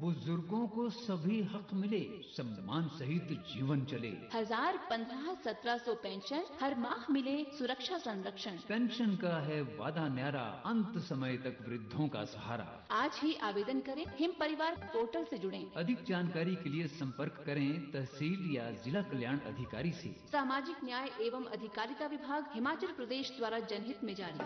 बुजुर्गों को सभी हक मिले, सम्मान सहित जीवन चले। 1000, 15, 1700 पेंशन, हर माह मिले सुरक्षा संरक्षण। पेंशन का है वादा न्यारा, अंत समय तक वृद्धों का सहारा। आज ही आवेदन करें, हिम परिवार पोर्टल से जुड़ें। अधिक जानकारी के लिए संपर्क करें तहसील या जिला कल्याण अधिकारी से। सामाजिक न्याय एवं अधिकारिता विभाग, हिमाचल प्रदेश द्वारा जनहित में जारी।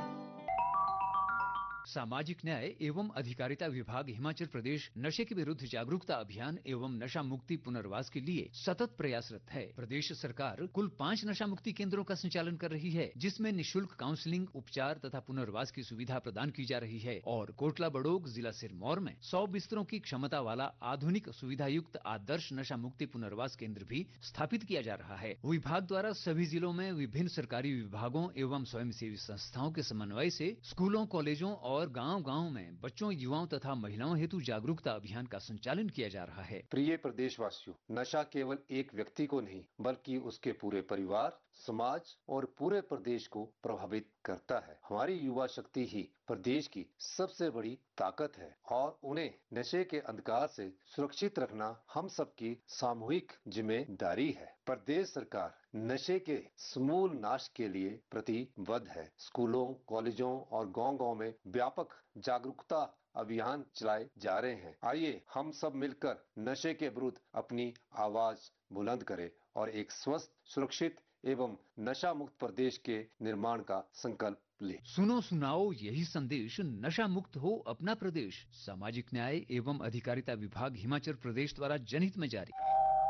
सामाजिक न्याय एवं अधिकारिता विभाग हिमाचल प्रदेश नशे के विरुद्ध जागरूकता अभियान एवं नशा मुक्ति पुनर्वास के लिए सतत प्रयासरत है। प्रदेश सरकार कुल 5 नशा मुक्ति केंद्रों का संचालन कर रही है, जिसमें निःशुल्क काउंसलिंग, उपचार तथा पुनर्वास की सुविधा प्रदान की जा रही है। और कोटला बड़ोग जिला सिरमौर में 100 बिस्तरों की क्षमता वाला आधुनिक सुविधा युक्त आदर्श नशा मुक्ति पुनर्वास केंद्र भी स्थापित किया जा रहा है। विभाग द्वारा सभी जिलों में विभिन्न सरकारी विभागों एवं स्वयंसेवी संस्थाओं के समन्वय से स्कूलों, कॉलेजों और गांव-गांव में बच्चों, युवाओं तथा महिलाओं हेतु जागरूकता अभियान का संचालन किया जा रहा है। प्रिय प्रदेशवासियों, नशा केवल एक व्यक्ति को नहीं बल्कि उसके पूरे परिवार, समाज और पूरे प्रदेश को प्रभावित करता है। हमारी युवा शक्ति ही प्रदेश की सबसे बड़ी ताकत है और उन्हें नशे के अंधकार से सुरक्षित रखना हम सबकी सामूहिक जिम्मेदारी है। प्रदेश सरकार नशे के समूल नाश के लिए प्रतिबद्ध है। स्कूलों, कॉलेजों और गांव-गांव में व्यापक जागरूकता अभियान चलाए जा रहे हैं। आइए हम सब मिलकर नशे के विरुद्ध अपनी आवाज बुलंद करें और एक स्वस्थ, सुरक्षित एवं नशा मुक्त प्रदेश के निर्माण का संकल्प ले। सुनो सुनाओ यही संदेश, नशा मुक्त हो अपना प्रदेश। सामाजिक न्याय एवं अधिकारिता विभाग हिमाचल प्रदेश द्वारा जनहित में जारी।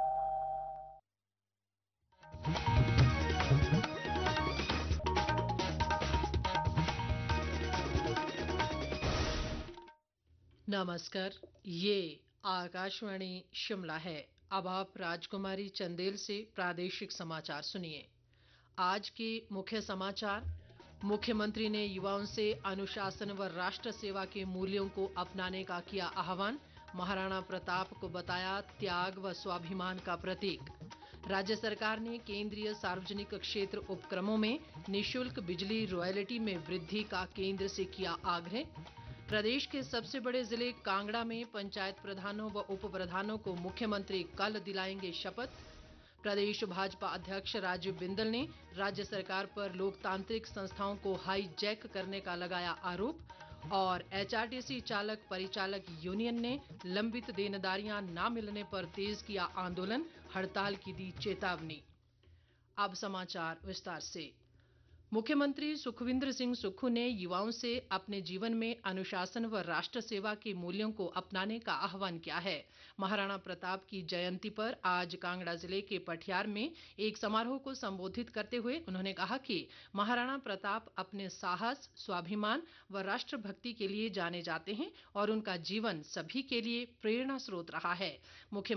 नमस्कार, ये आकाशवाणी शिमला है। अब आप राजकुमारी चंदेल से प्रादेशिक समाचार सुनिए। आज के मुख्य समाचार। मुख्यमंत्री ने युवाओं से अनुशासन व राष्ट्र सेवा के मूल्यों को अपनाने का किया आह्वान। महाराणा प्रताप को बताया त्याग व स्वाभिमान का प्रतीक। राज्य सरकार ने केंद्रीय सार्वजनिक क्षेत्र उपक्रमों में निःशुल्क बिजली रॉयल्टी में वृद्धि का केंद्र से किया आग्रह। प्रदेश के सबसे बड़े जिले कांगड़ा में पंचायत प्रधानों व उप प्रधानों को मुख्यमंत्री कल दिलाएंगे शपथ। प्रदेश भाजपा अध्यक्ष राजीव बिंदल ने राज्य सरकार पर लोकतांत्रिक संस्थाओं को हाईजैक करने का लगाया आरोप। और एचआरटीसी चालक परिचालक यूनियन ने लंबित देनदारियां न मिलने पर तेज किया आंदोलन, हड़ताल की दी चेतावनी। अब समाचार विस्तार से। मुख्यमंत्री सुखविंदर सिंह सुक्खू ने युवाओं से अपने जीवन में अनुशासन व राष्ट्र सेवा के मूल्यों को अपनाने का आह्वान किया है। महाराणा प्रताप की जयंती पर आज कांगड़ा जिले के पठियार में एक समारोह को संबोधित करते हुए उन्होंने कहा कि महाराणा प्रताप अपने साहस, स्वाभिमान व राष्ट्रभक्ति के लिए जाने जाते हैं और उनका जीवन सभी के लिए प्रेरणा स्रोत रहा है।